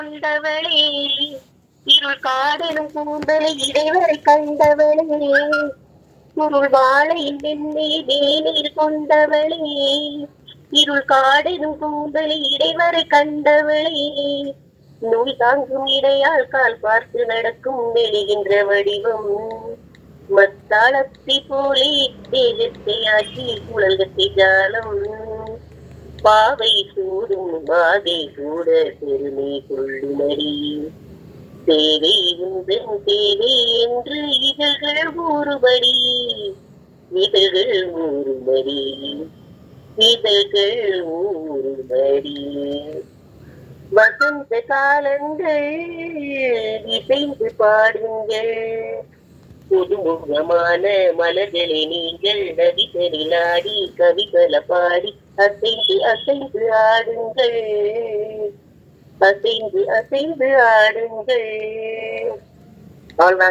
கண்டவளே இருள் காடெனும் கூந்தலை இடைவரை கண்டவளே இருள் வாழையின் வெண்ணை வேநீர் கொண்டவளே இருள் காடெனும் கூந்தலை இடைவரை கண்டவளே நூல் தாங்கும் இடையால் கால் பார்த்து நடக்கும் மெழுகின்ற வடிவம் மத்தாளத்தை போலே தேஜத்தை ஆக்கி உலகத்தை ஜாலம் பாவை சூடும் பாதை கூட பெருமை கொள்ளுமடி தேவை உந்தன் தேவை என்று இதழ்கள் ஊறுபடி இதழ்கள் ஊறுபடி இதழ்கள் ஊறுபடி வசந்த காலங்கள் இசைந்து பாடுங்கள் புதுமுகமான மலர்களை நீங்கள் நதிகளிலாடி கவிகளை பாடி அசைந்து அசைந்து ஆடுங்கள் அசைந்து அசைந்து ஆடுங்கள்.